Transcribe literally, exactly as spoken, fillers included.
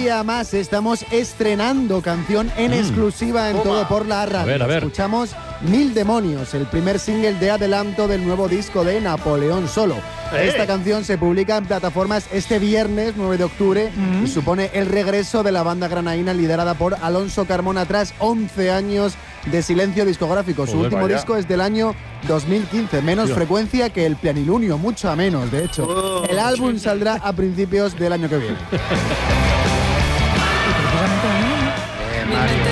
día más estamos estrenando canción en Mm. exclusiva en Toma. Todo por la Radio. A ver, a ver. Escuchamos Mil Demonios, el primer single de adelanto del nuevo disco de Napoleón Solo. ¡Eh! Esta canción se publica en plataformas este viernes nueve de octubre y supone el regreso de la banda granaína liderada por Alonso Carmona tras once años de silencio discográfico. Su Joder, último vaya. disco es del año dos mil quince, menos Tío. frecuencia que el Planilunio, mucho a menos, de hecho. Oh. El álbum saldrá a principios del año que viene. Eh, Mario.